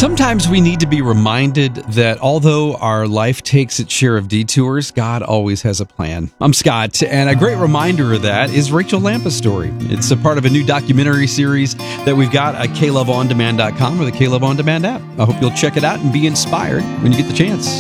Sometimes we need to be reminded that although our life takes its share of detours, God always has a plan. I'm Scott, and a great reminder of that is Rachel Lampa's story. It's a part of a new documentary series that we've got at KLoveOnDemand.com or the KLove On Demand app. I hope you'll check it out and be inspired when you get the chance.